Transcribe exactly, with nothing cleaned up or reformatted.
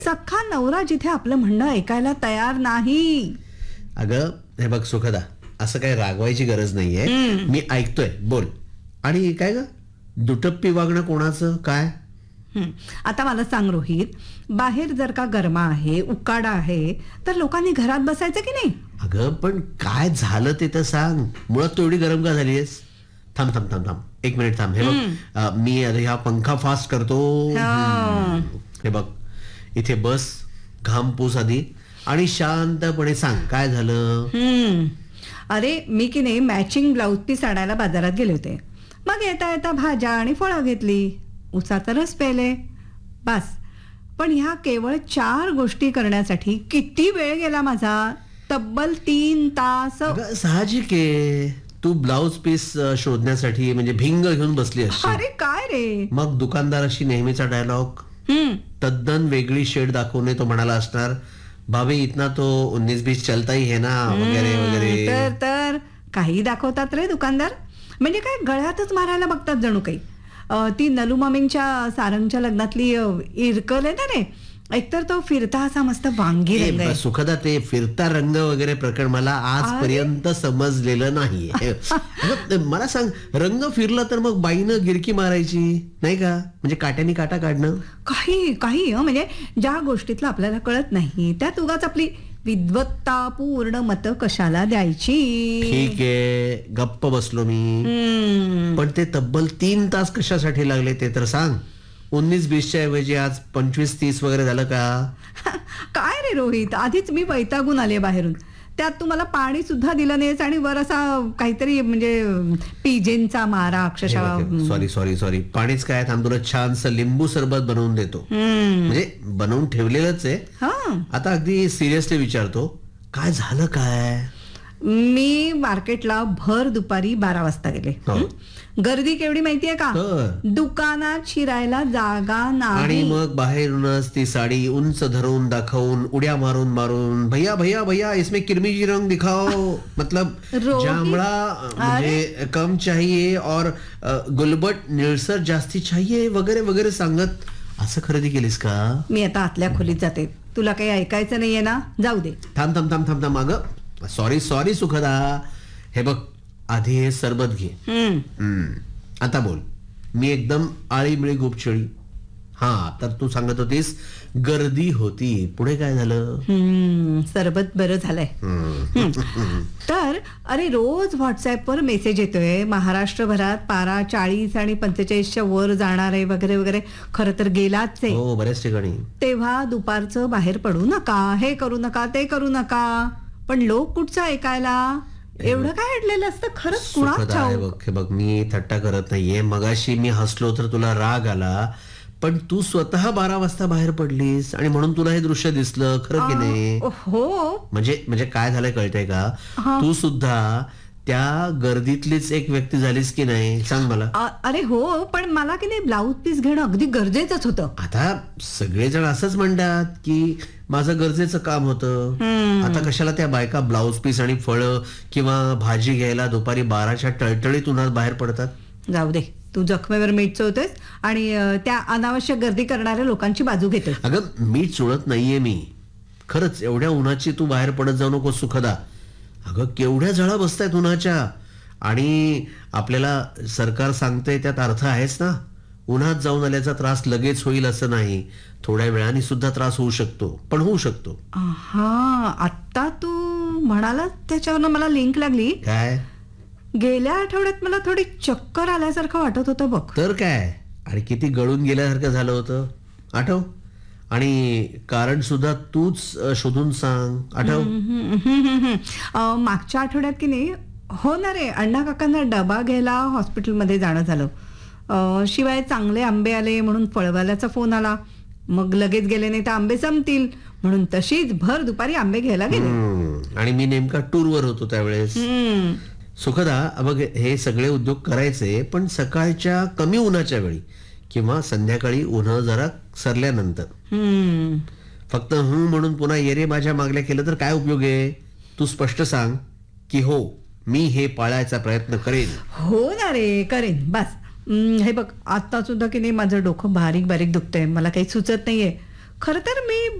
सख्खा नवरा जिथे आपलं म्हणणं ऐकायला तयार नाही. अगं हे बघ सुखदा, असं काही रागवायची गरज नाहीये. मी ऐकतोय, बोल. आणि काय ग दुटप्पी वागणं कोणाचं काय? आता मला सांग रोहित, बाहेर जर का गरमा आहे, उकाडा आहे, तर लोकांनी घरात बसायचं की नाही? अगं पण काय झालं ते तर सांग. मुळात तू एवढी गरम का झालीयस? थांब थांब थांब थांब एक मिनिट थांब. हे बघ, अं, मी आता ह्या पंखा फास्ट करतो. हे बघ, इथे बस, घाम पूस आधी आणि शांतपणे सांग काय झालं. अरे मी की नाही मॅचिंग ब्लाऊज पीस आणायला बाजारात गेले होते. मग येता येता भाज्या आणि फळं घेतली, उसाचा रस प्यायले, बस. पण ह्या केवळ चार गोष्टी करण्यासाठी किती वेळ गेला माझा, तब्बल तीन तास. साहजिक आहे, तू ब्लाऊज पीस शोधण्यासाठी म्हणजे भिंग घेऊन बसली असती. अरे काय रे. मग दुकानदाराशी नेहमीचा डायलॉग, तद्दन वेगळी शेड दाखवणे. तो म्हणाला असणार, भाभी इतना तो उन्नीस बीस चलता ही है ना, वगैरे वगैरे. तर तर काही दाखवतात रे दुकानदार, म्हणजे काय गळ्यातच मारायला बघतात जणू काही. ती नलू मामींच्या सारंगच्या लग्नातली इरकल आहे ना रे, एकतर तो फिरता असा मस्त वांगी रंग आहे. सुखदा, ते फिरता रंग वगैरे प्रकरण मला आजपर्यंत समजलेलं नाही. मला सांग, रंग फिरला तर मग बाईनं गिरकी मारायची नाही का, म्हणजे काट्याने काटा काढणं. काही काही म्हणजे ज्या गोष्टीतलं आपल्याला कळत नाही त्यात उगाच आपली विद्वत्तापूर्ण मत कशाला द्यायची. ठीक आहे, गप्प बसलो मी. पण ते तब्बल तीन तास कशासाठी लागले ते तर सांग. उन्नीस बीसच्या ऐवजी आज पंचवीस तीस वगैरे झालं का? काय रे रोहित, आधीच मी वैतागून आले बाहेरून, त्यात तुम्हाला पाणी सुद्धा दिलं नाहीस आणि वर असा काहीतरी म्हणजे पिजेंचा मारा अक्षरशः. सॉरी सॉरी सॉरी पाणीच काय, थांब तुला छानसं लिंबू सरबत बनवून देतो. म्हणजे बनवून ठेवलेलंच आहे. आता अगदी सिरियसली विचारतो, काय झालं काय? मी मार्केटला भर दुपारी बारा वाजता गेले. गर्दी केवढी माहितीये का, दुकानात शिरायला जागा नाही. आणि मग बाहेरूनच ती साडी उंच धरून दाखवून उड्या मारून मारून, भैया भैया भैया इसमें किरमिजी रंग दिखाओ, मतलब जांभळा म्हणजे कम चाहिए और गुलबट निळसर जास्ती चाहिए वगैरे वगैरे सांगत असं खरेदी केलीस का? मी आता आतल्या खोलीत जाते, तुला काही ऐकायचं नाहीये ना, जाऊ दे. थांब थांब थांब थांब थांब अगं सॉरी सॉरी सुखदा, हे बघ आधी हे सरबत घे. आता बोल. मी एकदम आळीमिळी गुपचळी. हा तर तू सांगत होतीस गर्दी होती, पुढे काय झालं? सरबत बरं झालंय. तर अरे रोज व्हॉट्सअपवर मेसेज येतोय, महाराष्ट्रभरात पारा चाळीस आणि पंचेचाळीसच्या वर जाणार आहे वगैरे वगैरे. खरं तर गेलाच आहे. हो, बऱ्याच ठिकाणी. तेव्हा दुपारचं बाहेर पडू नका, हे करू नका, ते करू नका. पण लोक कुठचं ऐकायला, एवढं काय अडलेलं असतं खरंच कुणाच्या. हे बघ, मी थट्टा करत नाहीये. मगाशी मी हसलो तर तुला राग आला, पण तू स्वतः बारा वाजता बाहेर पडलीस आणि म्हणून तुला हे दृश्य दिसलं, खरं की नाही? हो. म्हणजे म्हणजे काय झालंय कळतंय का, तू सुद्धा त्या गर्दीतलीच एक व्यक्ती झालीस की नाही, सांग मला. अरे हो, पण मला की नाही ब्लाऊज पीस घेणं अगदी गरजेचंच होतं. आता सगळेजण असंच म्हणतात की माझं गरजेचं काम होतं. आता कशाला त्या बायका ब्लाऊज पीस आणि फळं किंवा भाजी घ्यायला दुपारी बाराच्या टळटळीत उन्हात बाहेर पडतात. जाऊ दे, तू जखमेवर मीठ चोळतोस आणि त्या अनावश्यक गर्दी करणाऱ्या लोकांची बाजू घेतोस. अगं मीठ चोळत नाहीये मी, खरंच एवढ्या उन्हाची तू बाहेर पडत जाऊ नको सुखदा. अगं केवढ्या झळा बसतायत उन्हाच्या, आणि आपल्याला सरकार सांगतंय त्यात अर्थ आहेच ना. उन्हात जाऊन आल्याचा त्रास लगेच होईल असं नाही, थोड्या वेळाने सुद्धा त्रास होऊ शकतो, पण होऊ शकतो. हा, आता तू म्हणाला त्याच्यावर मला लिंक लागली. काय? गेल्या आठवड्यात मला थोडी चक्कर आल्यासारखं वाटत होतं बघ. तर काय, आणि किती गळून गेल्यासारखं झालं होतं, आठव. आणि कारण सुद्धा तूच शोधून सांग, आठव. मागच्या आठवड्यात की नाही, हो ना रे, अण्णा काकांना डबा घ्यायला हॉस्पिटलमध्ये जाणं झालं. शिवाय चांगले आंबे आले म्हणून फळवाल्याचा फोन आला. मग लगेच गेले नाही तर आंबे संपतील म्हणून तशीच भर दुपारी आंबे घ्यायला गेले. आणि मी नेमका टूरवर होतो त्यावेळेस. सुखदा, बघ हे सगळे उद्योग करायचे, पण सकाळच्या कमी उन्हाच्या वेळी किंवा संध्याकाळी उन्ह जरा सरल्यानंतर. फक्त हूं म्हणून पुन्हा येरे माझ्या मागल्या केलं तर काय उपयोग आहे? तू स्पष्ट सांग की हो, मी हे पाळायचा प्रयत्न करेन. हो ना रे, करेन. बस हे बघ, आता सुद्धा की नाही माझं डोकं बारीक बारीक दुखतंय, मला काही सुचत नाहीये. खरं तर मी